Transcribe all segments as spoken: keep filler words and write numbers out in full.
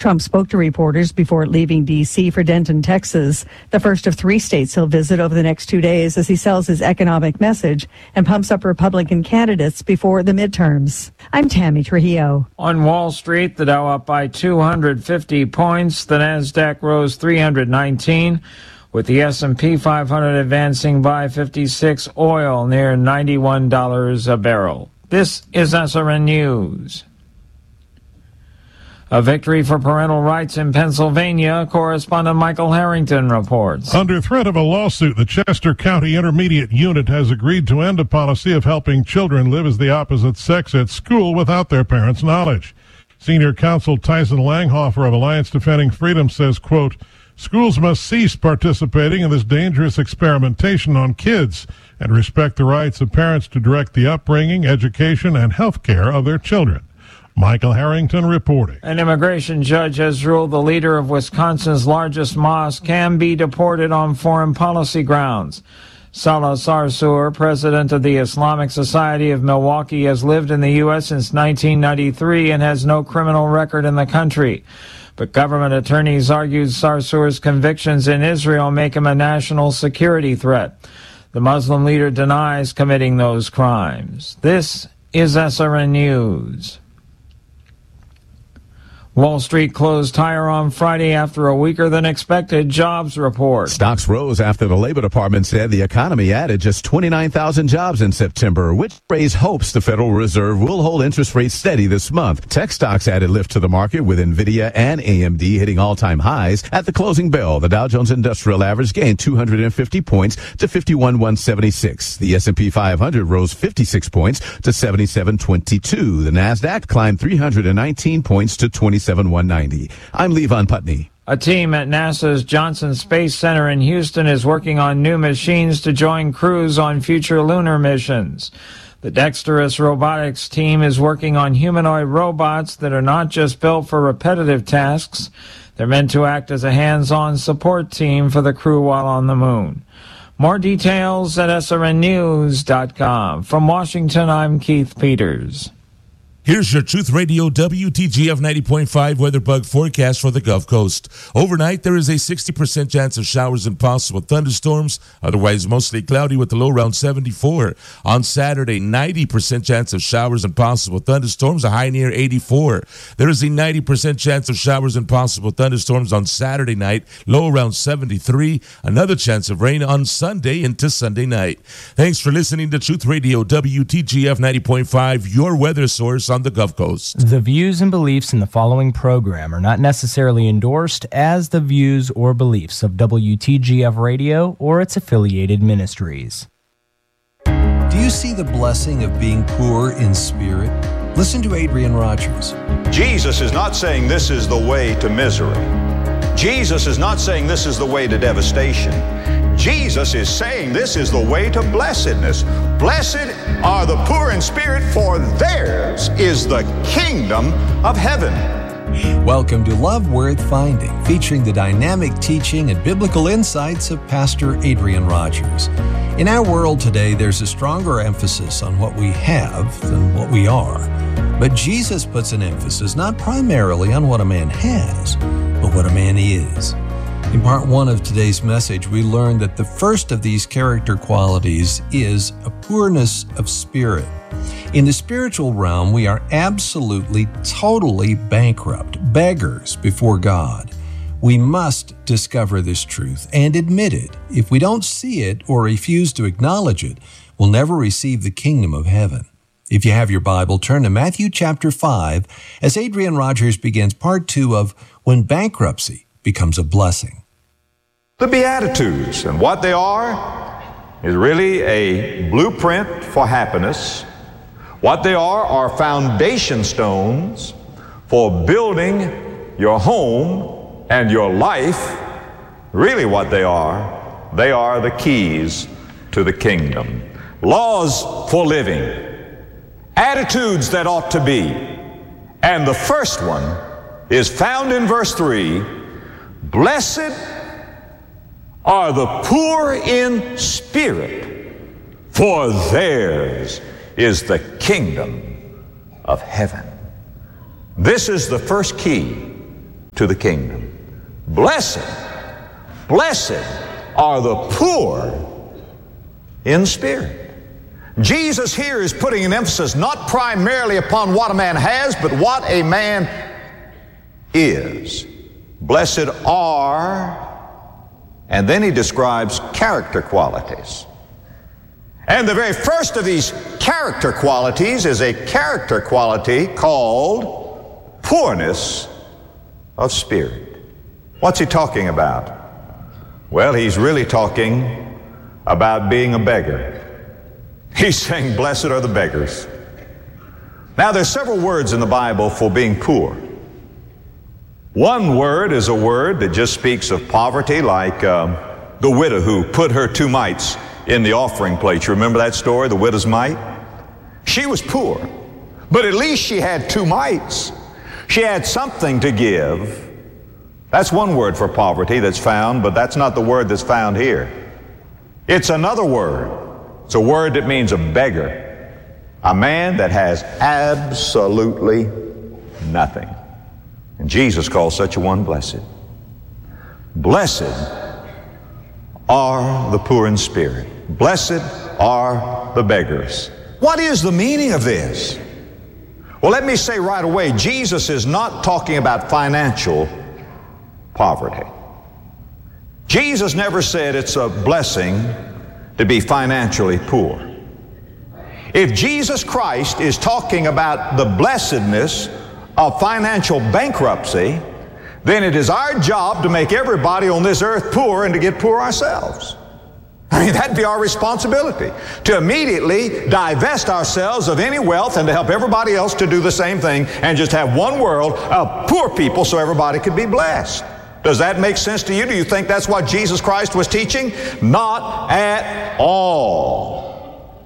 Trump spoke to reporters before leaving D C for Denton, Texas, the first of three states he'll visit over the next two days as he sells his economic message and pumps up Republican candidates before the midterms. I'm Tammy Trujillo. On Wall Street, the Dow up by two hundred fifty points. The Nasdaq rose three hundred nineteen, with the S and P five hundred advancing by fifty-six. Oil near ninety-one dollars a barrel. This is S R N News. A victory for parental rights in Pennsylvania, correspondent Michael Harrington reports. Under threat of a lawsuit, the Chester County Intermediate Unit has agreed to end a policy of helping children live as the opposite sex at school without their parents' knowledge. Senior counsel Tyson Langhofer of Alliance Defending Freedom says, quote, schools must cease participating in this dangerous experimentation on kids and respect the rights of parents to direct the upbringing, education, and health care of their children. Michael Harrington reporting. An immigration judge has ruled the leader of Wisconsin's largest mosque can be deported on foreign policy grounds. Salah Sarsour, president of the Islamic Society of Milwaukee, has lived in the U S since nineteen ninety-three and has no criminal record in the country. But government attorneys argued Sarsour's convictions in Israel make him a national security threat. The Muslim leader denies committing those crimes. This is S R N News. Wall Street closed higher on Friday after a weaker than expected jobs report. Stocks rose after the Labor Department said the economy added just twenty-nine thousand jobs in September, which raised hopes the Federal Reserve will hold interest rates steady this month. Tech stocks added lift to the market, with Nvidia and A M D hitting all-time highs. At the closing bell, the Dow Jones Industrial Average gained two hundred fifty points to fifty-one thousand one hundred seventy-six. The S and P five hundred rose fifty-six points to seventy-seven twenty-two. The Nasdaq climbed three hundred nineteen points to twenty-seven thousand one hundred ninety. I'm Levon Putney. A team at NASA's Johnson Space Center in Houston is working on new machines to join crews on future lunar missions. The Dexterous Robotics team is working on humanoid robots that are not just built for repetitive tasks. They're meant to act as a hands-on support team for the crew while on the moon. More details at S R N news dot com. From Washington, I'm Keith Peters. Here's your Truth Radio W T G F ninety point five weather bug forecast for the Gulf Coast. Overnight, there is a sixty percent chance of showers and possible thunderstorms. Otherwise, mostly cloudy with a low around seventy-four. On Saturday, ninety percent chance of showers and possible thunderstorms, a high near eighty-four. There is a ninety percent chance of showers and possible thunderstorms on Saturday night, low around seventy-three. Another chance of rain on Sunday into Sunday night. Thanks for listening to Truth Radio W T G F ninety point five, your weather source on the Gulf Coast. The views and beliefs in the following program are not necessarily endorsed as the views or beliefs of W T G F Radio or its affiliated ministries. Do you see the blessing of being poor in spirit? Listen to Adrian Rogers. Jesus is not saying this is the way to misery. Jesus is not saying this is the way to devastation. Jesus is saying this is the way to blessedness. Blessed are the poor in spirit, for theirs is the kingdom of heaven. Welcome to Love Worth Finding, featuring the dynamic teaching and biblical insights of Pastor Adrian Rogers. In our world today, there's a stronger emphasis on what we have than what we are. But Jesus puts an emphasis not primarily on what a man has, but what a man is. In part one of today's message, we learned that the first of these character qualities is a poorness of spirit. In the spiritual realm, we are absolutely, totally bankrupt, beggars before God. We must discover this truth and admit it. If we don't see it or refuse to acknowledge it, we'll never receive the kingdom of heaven. If you have your Bible, turn to Matthew chapter five as Adrian Rogers begins part two of When Bankruptcy Becomes a Blessing. The Beatitudes, and what they are is really a blueprint for happiness. What they are are foundation stones for building your home and your life. Really what they are, they are the keys to the kingdom. Laws for living, attitudes that ought to be. And the first one is found in verse three. Blessed are the poor in spirit, for theirs is the kingdom of heaven. This is the first key to the kingdom. Blessed, blessed are the poor in spirit. Jesus here is putting an emphasis not primarily upon what a man has, but what a man is. Blessed are, and then he describes character qualities. And the very first of these character qualities is a character quality called poorness of spirit. What's he talking about? Well, he's really talking about being a beggar. He's saying, blessed are the beggars. Now, there's several words in the Bible for being poor. One word is a word that just speaks of poverty, like um, the widow who put her two mites in the offering plate. You remember that story, the widow's mite? She was poor, but at least she had two mites. She had something to give. That's one word for poverty that's found, but that's not the word that's found here. It's another word. It's a word that means a beggar, a man that has absolutely nothing. And Jesus calls such a one blessed. Blessed are the poor in spirit. Blessed are the beggars. What is the meaning of this? Well, let me say right away, Jesus is not talking about financial poverty. Jesus never said it's a blessing to be financially poor. If Jesus Christ is talking about the blessedness of financial bankruptcy, then it is our job to make everybody on this earth poor and to get poor ourselves. I mean, that'd be our responsibility, to immediately divest ourselves of any wealth and to help everybody else to do the same thing and just have one world of poor people so everybody could be blessed. Does that make sense to you? Do you think that's what Jesus Christ was teaching? Not at all.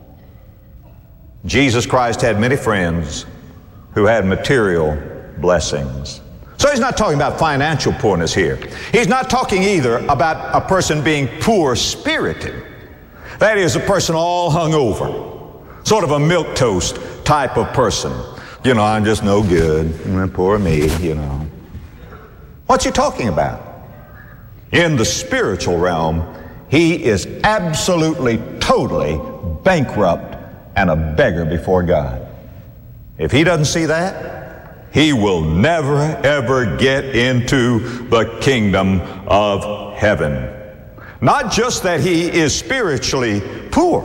Jesus Christ had many friends who had material blessings. So he's not talking about financial poorness here. He's not talking either about a person being poor-spirited. That is, a person all hung over, sort of a milquetoast type of person. You know, I'm just no good. Poor me, you know. What's he talking about? In the spiritual realm, he is absolutely, totally bankrupt and a beggar before God. If he doesn't see that, he will never, ever get into the kingdom of heaven. Not just that he is spiritually poor,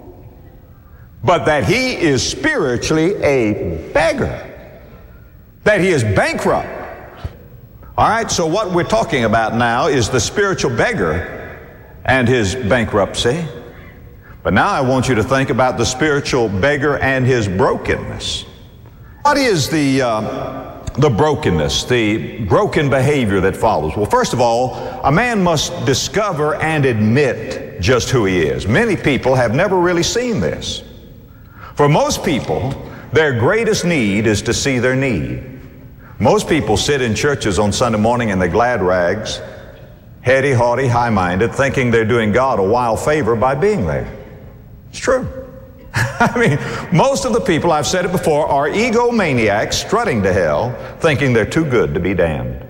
but that he is spiritually a beggar, that he is bankrupt. All right, so what we're talking about now is the spiritual beggar and his bankruptcy. But now I want you to think about the spiritual beggar and his brokenness. What is the, uh, the brokenness, the broken behavior that follows? Well, first of all, a man must discover and admit just who he is. Many people have never really seen this. For most people, their greatest need is to see their need. Most people sit in churches on Sunday morning in their glad rags, heady, haughty, high-minded, thinking they're doing God a wild favor by being there. It's true. I mean, most of the people, I've said it before, are egomaniacs strutting to hell, thinking they're too good to be damned.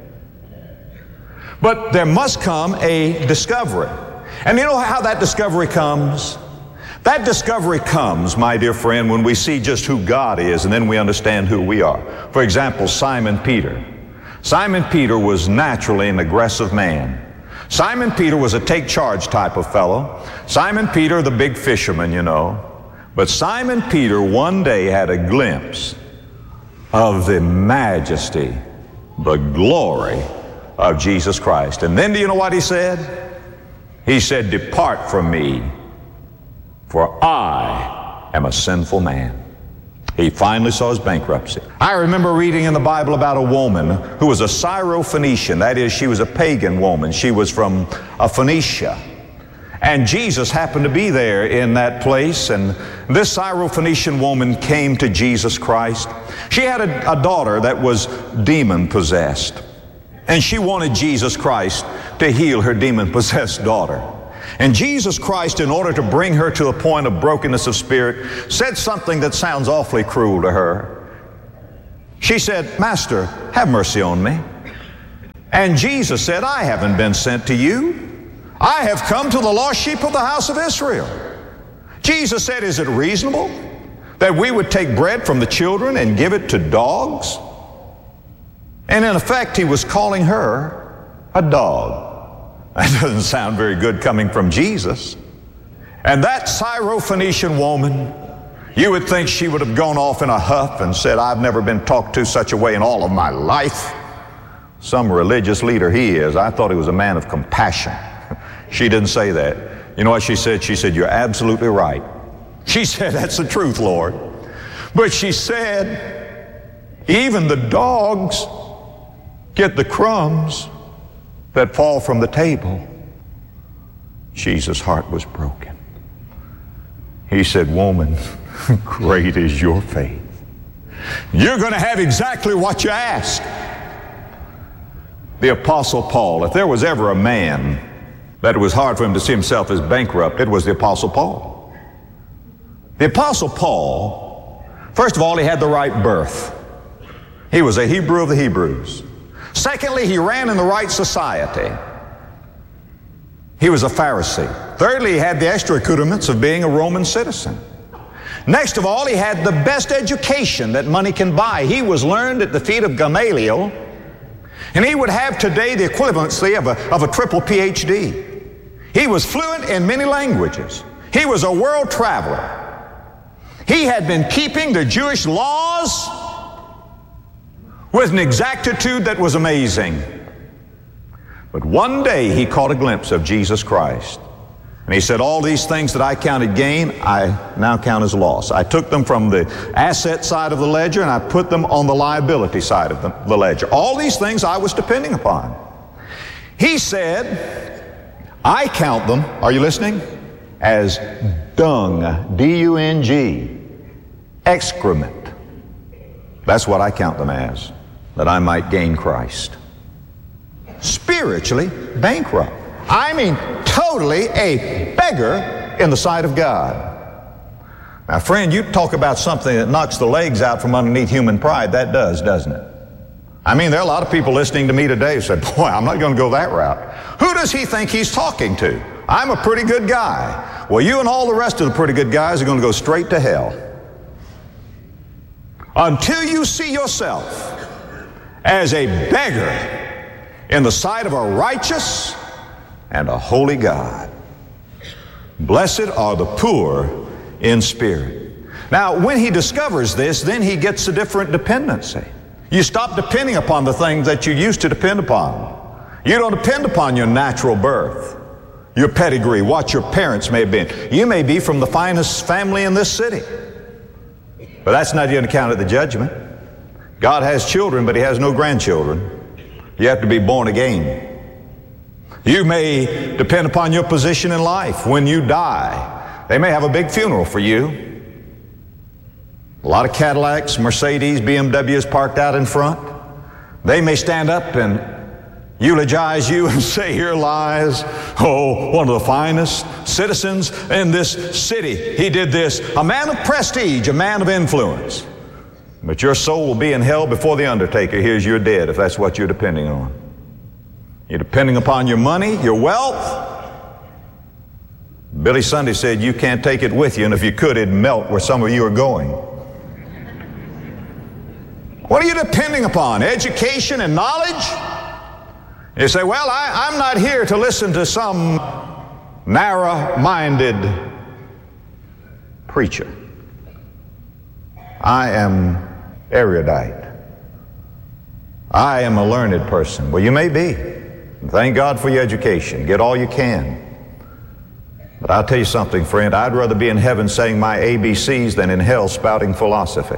But there must come a discovery. And you know how that discovery comes? That discovery comes, my dear friend, when we see just who God is and then we understand who we are. For example, Simon Peter. Simon Peter was naturally an aggressive man. Simon Peter was a take-charge type of fellow. Simon Peter, the big fisherman, you know. But Simon Peter one day had a glimpse of the majesty, the glory of Jesus Christ. And then do you know what he said? He said, "Depart from me, for I am a sinful man." He finally saw his bankruptcy. I remember reading in the Bible about a woman who was a Syrophoenician. That is, she was a pagan woman. She was from uh, Phoenicia. And Jesus happened to be there in that place, and this Syrophoenician woman came to Jesus Christ. She had a, a daughter that was demon-possessed, and she wanted Jesus Christ to heal her demon-possessed daughter. And Jesus Christ, in order to bring her to a point of brokenness of spirit, said something that sounds awfully cruel to her. She said, "Master, have mercy on me." And Jesus said, I haven't been sent to you. I have come to the lost sheep of the house of Israel. Jesus said, is it reasonable that we would take bread from the children and give it to dogs? And in effect, he was calling her a dog. That doesn't sound very good coming from Jesus. And that Syrophoenician woman, you would think she would have gone off in a huff and said, I've never been talked to such a way in all of my life. Some religious leader he is. I thought he was a man of compassion. She didn't say that. You know what she said? She said, you're absolutely right. She said, that's the truth, Lord. But she said, even the dogs get the crumbs that fall from the table. Jesus' heart was broken. He said, woman, great is your faith. You're going to have exactly what you ask. The Apostle Paul, if there was ever a man that it was hard for him to see himself as bankrupt, it was the Apostle Paul. The Apostle Paul, first of all, he had the right birth. He was a Hebrew of the Hebrews. Secondly, he ran in the right society. He was a Pharisee. Thirdly, he had the extra accoutrements of being a Roman citizen. Next of all, he had the best education that money can buy. He was learned at the feet of Gamaliel, and he would have today the equivalency of a, of a triple P H D. He was fluent in many languages. He was a world traveler. He had been keeping the Jewish laws with an exactitude that was amazing. But one day he caught a glimpse of Jesus Christ. And he said, all these things that I counted gain, I now count as loss. I took them from the asset side of the ledger and I put them on the liability side of the, the ledger. All these things I was depending upon. He said, I count them, are you listening? As dung, D U N G, excrement. That's what I count them as, that I might gain Christ. Spiritually bankrupt. I mean, totally a beggar in the sight of God. Now, friend, you talk about something that knocks the legs out from underneath human pride. That does, doesn't it? I mean, there are a lot of people listening to me today who said, boy, I'm not going to go that route. Who does he think he's talking to? I'm a pretty good guy. Well, you and all the rest of the pretty good guys are going to go straight to hell. Until you see yourself as a beggar in the sight of a righteous and a holy God. Blessed are the poor in spirit. Now, when he discovers this, then he gets a different dependency. You stop depending upon the things that you used to depend upon. You don't depend upon your natural birth, your pedigree, what your parents may have been. You may be from the finest family in this city, but that's not going to count at the judgment. God has children, but he has no grandchildren. You have to be born again. You may depend upon your position in life. When you die, they may have a big funeral for you. A lot of Cadillacs, Mercedes, B M Ws parked out in front. They may stand up and eulogize you and say, here lies, oh, one of the finest citizens in this city. He did this. A man of prestige, a man of influence. But your soul will be in hell before the undertaker hears you're dead, if that's what you're depending on. You're depending upon your money, your wealth. Billy Sunday said you can't take it with you, and if you could, it'd melt where some of you are going. What are you depending upon? Education and knowledge? You say, well, I, I'm not here to listen to some narrow-minded preacher. I am erudite. I am a learned person. Well, you may be. Thank God for your education. Get all you can. But I'll tell you something, friend. I'd rather be in heaven saying my A B Cs than in hell spouting philosophy.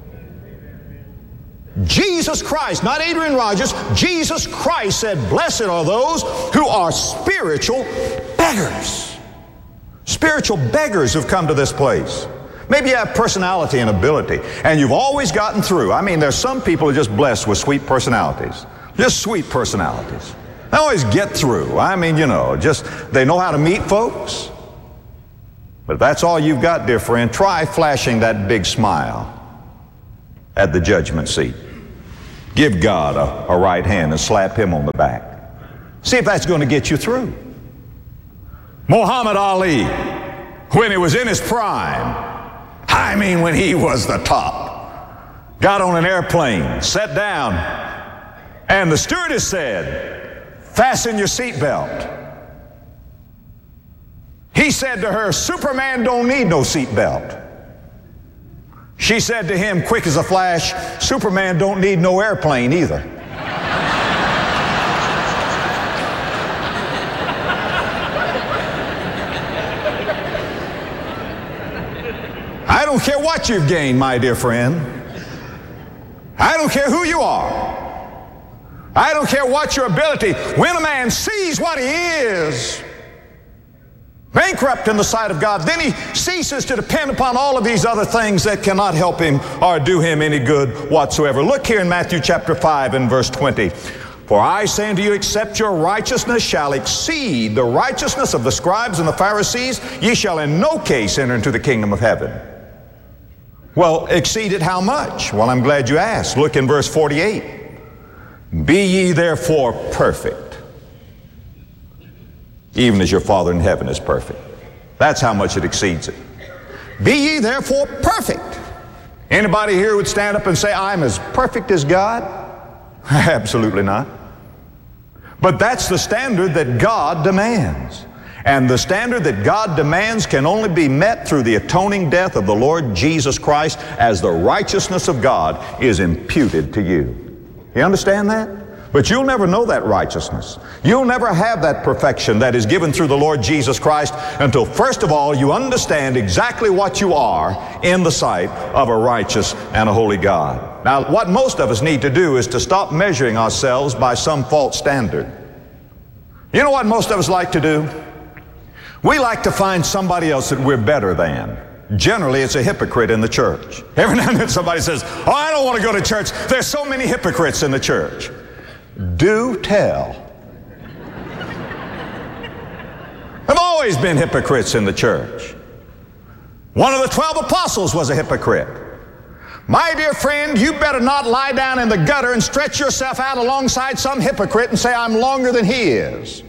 Jesus Christ, not Adrian Rogers, Jesus Christ said, blessed are those who are spiritual beggars. Spiritual beggars who've come to this place. Maybe you have personality and ability, and you've always gotten through. I mean, there's some people who are just blessed with sweet personalities. Just sweet personalities. They always get through. I mean, you know, just they know how to meet folks. But if that's all you've got, dear friend, try flashing that big smile at the judgment seat. Give God a, a right hand and slap him on the back. See if that's going to get you through. Muhammad Ali, when he was in his prime, I mean when he was the top, got on an airplane, sat down, and the stewardess said, fasten your seatbelt. He said to her, Superman don't need no seatbelt. She said to him, quick as a flash, Superman don't need no airplane either. I don't care what you've gained, my dear friend. I don't care who you are. I don't care what your ability. When a man sees what he is, bankrupt in the sight of God, then he ceases to depend upon all of these other things that cannot help him or do him any good whatsoever. Look here in Matthew chapter five and verse twenty. For I say unto you, except your righteousness shall exceed the righteousness of the scribes and the Pharisees, ye shall in no case enter into the kingdom of heaven. Well, exceed it how much? Well, I'm glad you asked. Look in verse forty-eight. Be ye therefore perfect, even as your Father in heaven is perfect. That's how much it exceeds it. Be ye therefore perfect. Anybody here would stand up and say, I'm as perfect as God? Absolutely not. But that's the standard that God demands. And the standard that God demands can only be met through the atoning death of the Lord Jesus Christ, as the righteousness of God is imputed to you. You understand that? But you'll never know that righteousness. You'll never have that perfection that is given through the Lord Jesus Christ until, first of all, you understand exactly what you are in the sight of a righteous and a holy God. Now, what most of us need to do is to stop measuring ourselves by some false standard. You know what most of us like to do? We like to find somebody else that we're better than. Generally, it's a hypocrite in the church. Every now and then somebody says, oh, I don't want to go to church. There's so many hypocrites in the church. Do tell. There have always been hypocrites in the church. One of the twelve apostles was a hypocrite. My dear friend, you better not lie down in the gutter and stretch yourself out alongside some hypocrite and say, I'm longer than he is.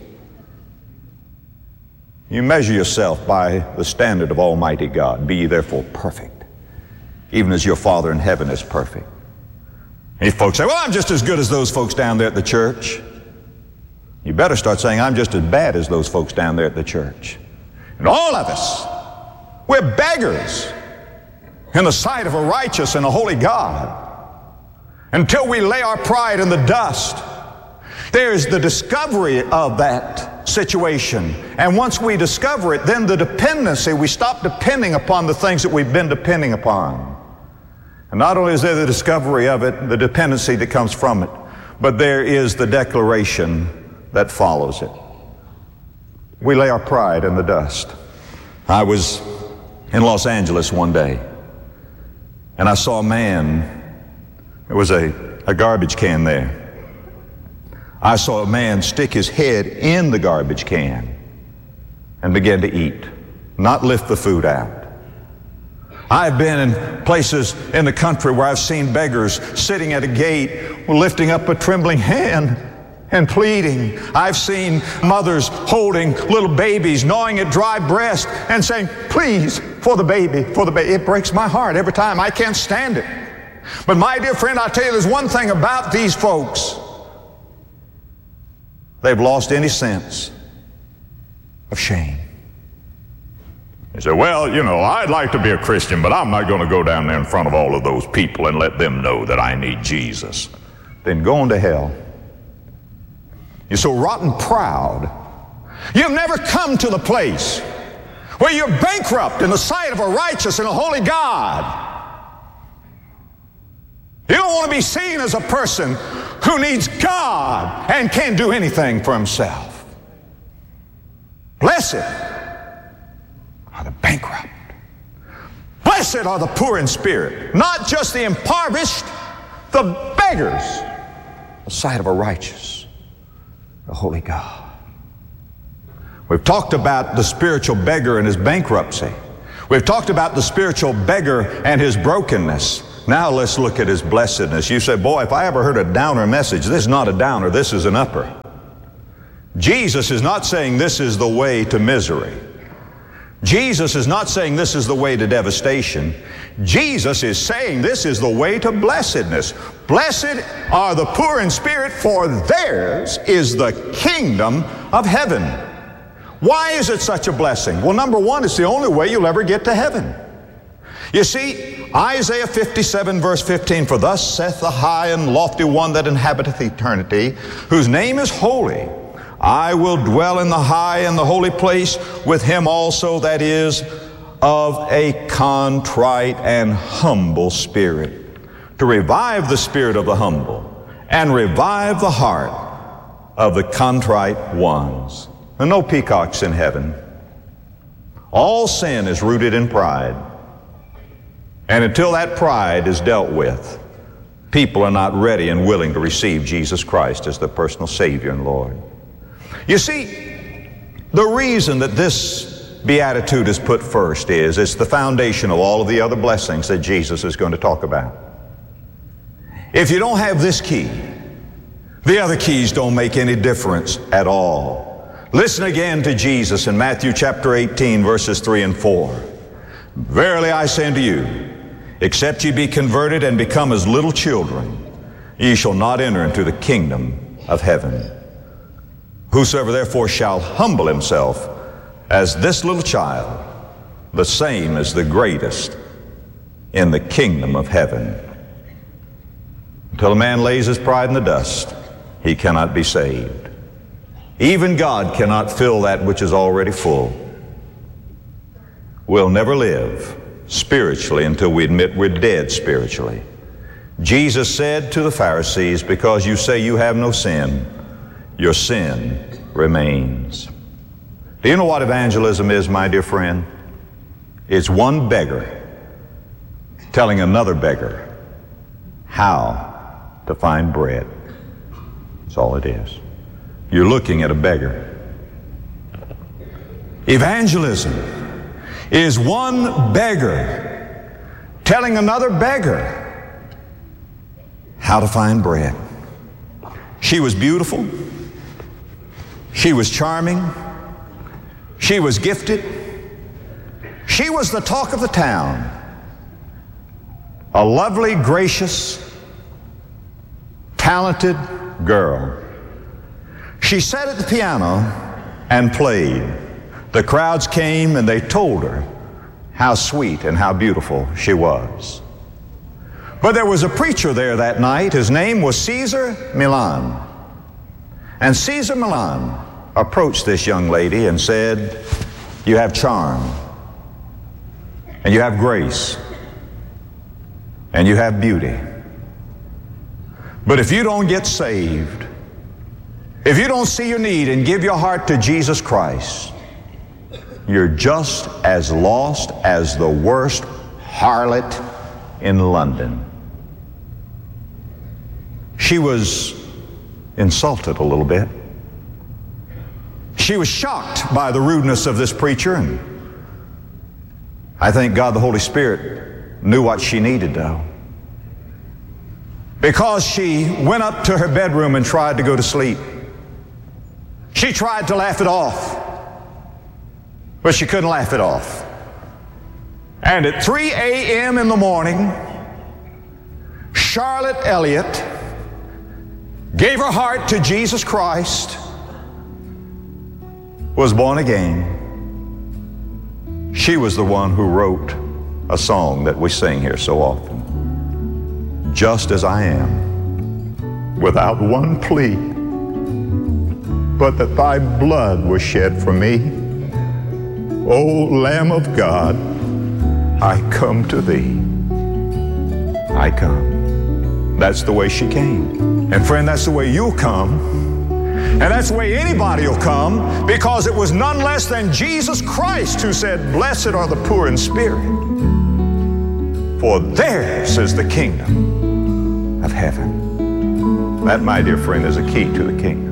You measure yourself by the standard of Almighty God. Be ye therefore perfect, even as your Father in heaven is perfect. And if folks say, well, I'm just as good as those folks down there at the church, you better start saying, I'm just as bad as those folks down there at the church. And all of us, we're beggars in the sight of a righteous and a holy God until we lay our pride in the dust. There's the discovery of that situation. And once we discover it, then the dependency, we stop depending upon the things that we've been depending upon. And not only is there the discovery of it, the dependency that comes from it, but there is the declaration that follows it. We lay our pride in the dust. I was in Los Angeles one day, and I saw a man. There was a, a garbage can there. I saw a man stick his head in the garbage can and begin to eat, not lift the food out. I've been in places in the country where I've seen beggars sitting at a gate lifting up a trembling hand and pleading. I've seen mothers holding little babies, gnawing at dry breast and saying, please, for the baby, for the baby. It breaks my heart every time. I can't stand it. But my dear friend, I tell you, there's one thing about these folks. They've lost any sense of shame. They say, well, you know, I'd like to be a Christian, but I'm not going to go down there in front of all of those people and let them know that I need Jesus. Then go on to hell. You're so rotten proud. You've never come to the place where you're bankrupt in the sight of a righteous and a holy God. You don't want to be seen as a person who needs God and can't do anything for himself. Blessed are the bankrupt. Blessed are the poor in spirit, not just the impoverished, the beggars, the sight of a righteous, the holy God. We've talked about the spiritual beggar and his bankruptcy. We've talked about the spiritual beggar and his brokenness. Now let's look at his blessedness. You say, boy, if I ever heard a downer message, this is not a downer, this is an upper. Jesus is not saying this is the way to misery. Jesus is not saying this is the way to devastation. Jesus is saying this is the way to blessedness. Blessed are the poor in spirit, for theirs is the kingdom of heaven. Why is it such a blessing? Well, number one, it's the only way you'll ever get to heaven. You see, Isaiah fifty-seven verse fifteen, for thus saith the high and lofty one that inhabiteth eternity, whose name is holy. I will dwell in the high and the holy place with him also that is of a contrite and humble spirit, to revive the spirit of the humble and revive the heart of the contrite ones. And no peacocks in heaven. All sin is rooted in pride. And until that pride is dealt with, people are not ready and willing to receive Jesus Christ as their personal Savior and Lord. You see, the reason that this beatitude is put first is it's the foundation of all of the other blessings that Jesus is going to talk about. If you don't have this key, the other keys don't make any difference at all. Listen again to Jesus in Matthew chapter eighteen, verses three and four. Verily I say unto you, except ye be converted and become as little children, ye shall not enter into the kingdom of heaven. Whosoever therefore shall humble himself as this little child, the same is the greatest in the kingdom of heaven. Until a man lays his pride in the dust, he cannot be saved. Even God cannot fill that which is already full. We'll never live spiritually until we admit we're dead spiritually. Jesus said to the Pharisees, because you say you have no sin, your sin remains. Do you know what evangelism is, my dear friend? It's one beggar telling another beggar how to find bread. That's all it is. You're looking at a beggar. Evangelism is one beggar telling another beggar how to find bread. She was beautiful. She was charming. She was gifted. She was the talk of the town. A lovely, gracious, talented girl. She sat at the piano and played. The crowds came and they told her how sweet and how beautiful she was. But there was a preacher there that night. His name was Caesar Milan. And Caesar Milan approached this young lady and said, you have charm, and you have grace, and you have beauty. But if you don't get saved, if you don't see your need and give your heart to Jesus Christ, you're just as lost as the worst harlot in London. She was insulted a little bit. She was shocked by the rudeness of this preacher, and I think God the Holy Spirit knew what she needed, though. Because she went up to her bedroom and tried to go to sleep. She tried to laugh it off, but she couldn't laugh it off. And at three a.m. in the morning, Charlotte Elliott gave her heart to Jesus Christ, was born again. She was the one who wrote a song that we sing here so often. Just as I am, without one plea, but that thy blood was shed for me. O Lamb of God, I come to thee. I come. That's the way she came. And friend, that's the way you'll come. And that's the way anybody will come, because it was none less than Jesus Christ who said, blessed are the poor in spirit, for theirs is the kingdom of heaven. That, my dear friend, is a key to the kingdom.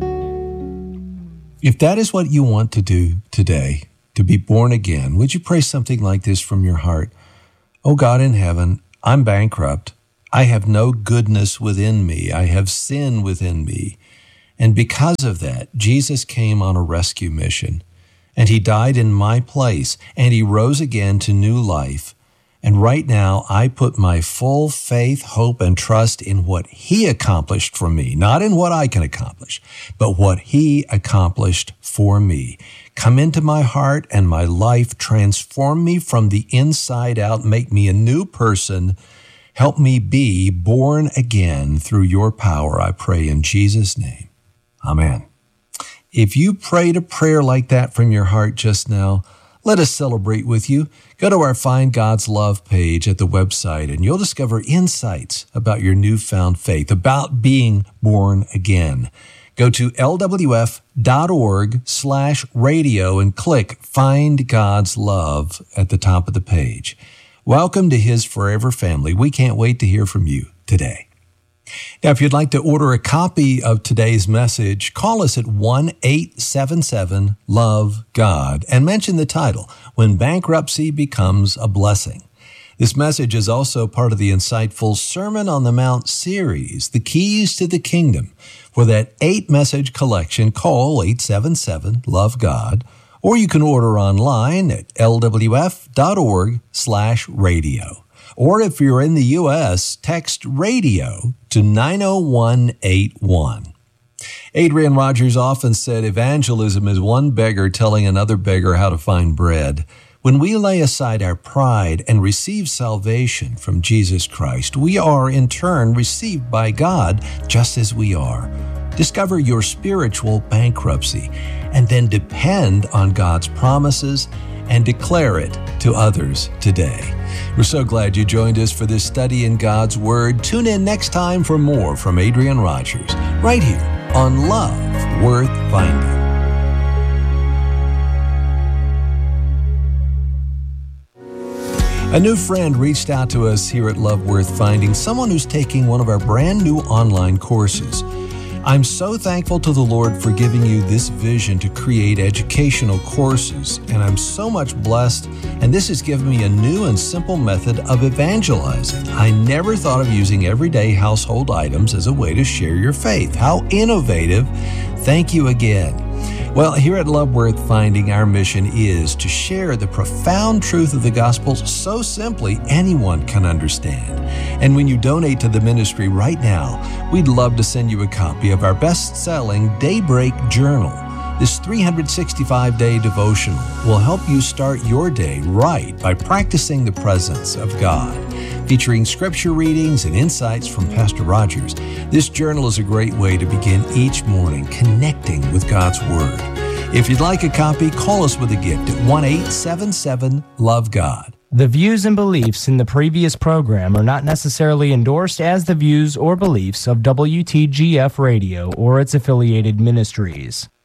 If that is what you want to do today, to be born again, would you pray something like this from your heart? Oh God in heaven, I'm bankrupt. I have no goodness within me. I have sin within me. And because of that, Jesus came on a rescue mission, and he died in my place, and he rose again to new life. And right now, I put my full faith, hope, and trust in what he accomplished for me, not in what I can accomplish, but what he accomplished for me. Come into my heart and my life, transform me from the inside out, make me a new person. Help me be born again through your power, I pray in Jesus' name. Amen. If you prayed a prayer like that from your heart just now, let us celebrate with you. Go to our Find God's Love page at the website, and you'll discover insights about your newfound faith, about being born again. Go to lwf.org slash radio and click Find God's Love at the top of the page. Welcome to His Forever Family. We can't wait to hear from you today. Now, if you'd like to order a copy of today's message, call us at one eight seven seven love God and mention the title, When Bankruptcy Becomes a Blessing. This message is also part of the insightful Sermon on the Mount series, The Keys to the Kingdom. For that eight-message collection, call eight seven seven love God, or you can order online at lwf.org slash radio. Or if you're in the U S, text radio to nine oh one eight one. Adrian Rogers often said evangelism is one beggar telling another beggar how to find bread. When we lay aside our pride and receive salvation from Jesus Christ, we are in turn received by God just as we are. Discover your spiritual bankruptcy and then depend on God's promises and declare it to others today. We're so glad you joined us for this study in God's Word. Tune in next time for more from Adrian Rogers, right here on Love Worth Finding. A new friend reached out to us here at Love Worth Finding, someone who's taking one of our brand new online courses. I'm so thankful to the Lord for giving you this vision to create educational courses, and I'm so much blessed, and this has given me a new and simple method of evangelizing. I never thought of using everyday household items as a way to share your faith. How innovative. Thank you again. Well, here at Love Worth Finding, our mission is to share the profound truth of the gospel so simply anyone can understand. And when you donate to the ministry right now, we'd love to send you a copy of our best-selling Daybreak Journal. This three hundred sixty-five day devotional will help you start your day right by practicing the presence of God. Featuring scripture readings and insights from Pastor Rogers, this journal is a great way to begin each morning connecting with God's Word. If you'd like a copy, call us with a gift at one eight seven seven love God. The views and beliefs in the previous program are not necessarily endorsed as the views or beliefs of W T G F Radio or its affiliated ministries.